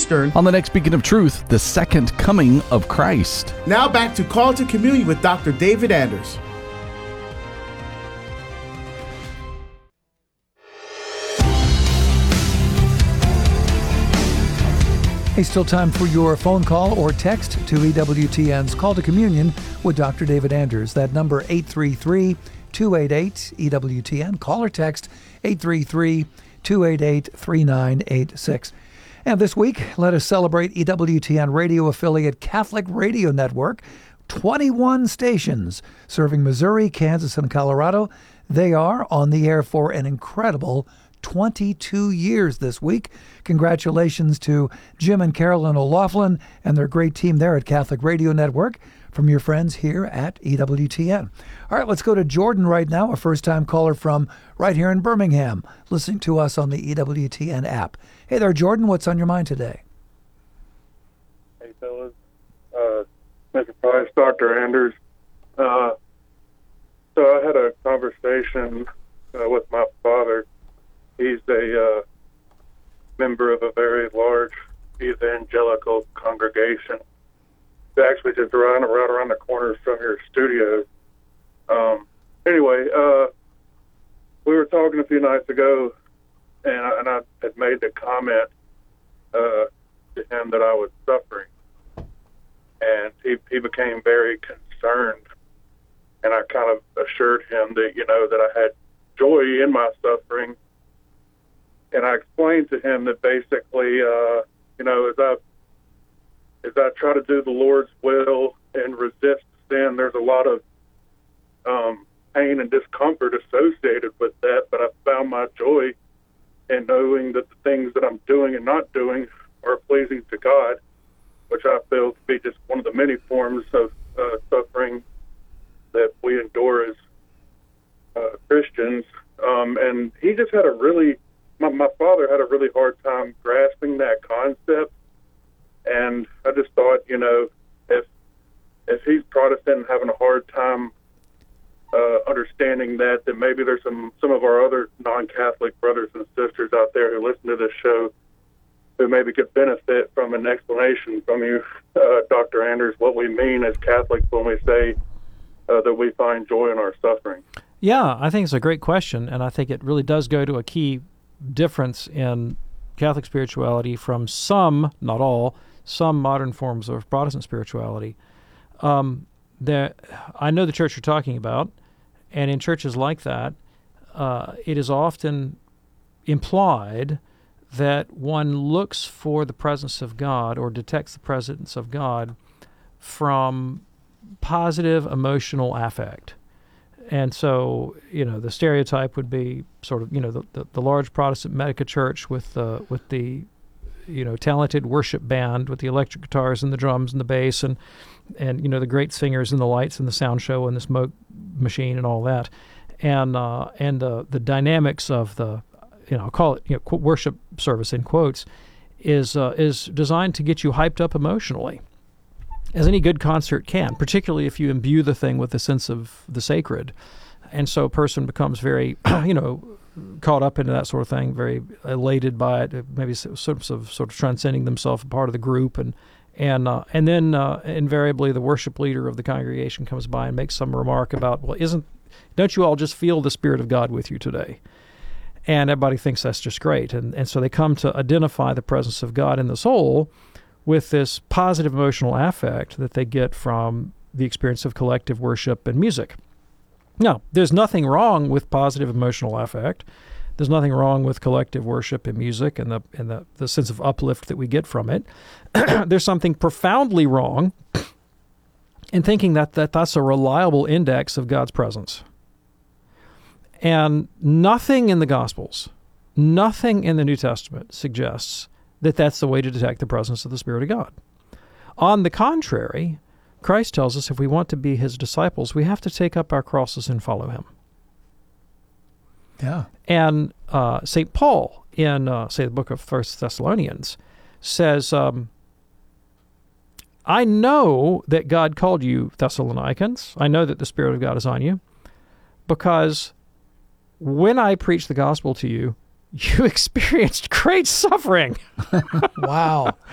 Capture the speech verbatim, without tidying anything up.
Eastern. On the next Beacon of Truth, the second coming of Christ. Now back to Call to Communion with Doctor David Anders. Hey, still time for your phone call or text to E W T N's Call to Communion with Doctor David Anders. That number, eight three three, two eight eight, E W T N. Call or text eight three three, two eight eight, three nine eight six. And this week, let us celebrate E W T N radio affiliate Catholic Radio Network. twenty-one stations serving Missouri, Kansas, and Colorado. They are on the air for an incredible twenty-two years this week. Congratulations to Jim and Carolyn O'Loughlin and their great team there at Catholic Radio Network from your friends here at E W T N. All right, let's go to Jordan right now, a first-time caller from right here in Birmingham, listening to us on the E W T N app. Hey there, Jordan. What's on your mind today? Hey, fellas. Uh, Mister Price, Doctor Anders. Uh, so I had a conversation uh, with my father. He's a uh, member of a very large evangelical congregation. It's actually just right, right around the corner from your studio. Um, anyway, uh, we were talking a few nights ago, and I, and I had made the comment uh, to him that I was suffering. And he, he became very concerned. And I kind of assured him that, you know, that I had joy in my suffering. And I explained to him that basically, uh, you know, as I, as I try to do the Lord's will and resist sin, there's a lot of um, pain and discomfort associated with that. But I found my joy in knowing that the things that I'm doing and not doing are pleasing to God, which I feel to be just one of the many forms of uh, suffering that we endure as uh, Christians. Um, and he just had a really My, my father had a really hard time grasping that concept, and I just thought, you know, if if he's Protestant and having a hard time uh, understanding that, then maybe there's some, some of our other non-Catholic brothers and sisters out there who listen to this show who maybe could benefit from an explanation from you, uh, Doctor Anders, what we mean as Catholics when we say uh, that we find joy in our suffering. Yeah, I think it's a great question, and I think it really does go to a key difference in Catholic spirituality from some, not all, some modern forms of Protestant spirituality. Um, there, I know the church you're talking about, and in churches like that, uh, it is often implied that one looks for the presence of God or detects the presence of God from positive emotional affect. And so, you know, the stereotype would be sort of, you know, the, the, the large Protestant mega church with the with the, you know, talented worship band with the electric guitars and the drums and the bass and, and you know, the great singers and the lights and the sound show and the smoke machine and all that. And uh, and the the dynamics of the, you know, I'll call it, you know, worship service in quotes, is uh, is designed to get you hyped up emotionally, as any good concert can, particularly if you imbue the thing with a sense of the sacred. And so a person becomes very, you know, caught up into that sort of thing, very elated by it, maybe sort of sort of transcending themselves, a part of the group. And and uh, and then uh, invariably the worship leader of the congregation comes by and makes some remark about, well, isn't, don't you all just feel the Spirit of God with you today? And everybody thinks that's just great. And, and so they come to identify the presence of God in the soul with this positive emotional affect that they get from the experience of collective worship and music. Now, there's nothing wrong with positive emotional affect. There's nothing wrong with collective worship and music and the and the, the sense of uplift that we get from it. There's something profoundly wrong in thinking that, that that's a reliable index of God's presence. And nothing in the Gospels, nothing in the New Testament suggests that that's the way to detect the presence of the Spirit of God. On the contrary, Christ tells us if we want to be His disciples, we have to take up our crosses and follow Him. Yeah. And uh, Saint Paul, in, uh, say, the book of First Thessalonians, says, um, I know that God called you Thessalonians. I know that the Spirit of God is on you, because when I preached the gospel to you, you experienced great suffering. Wow.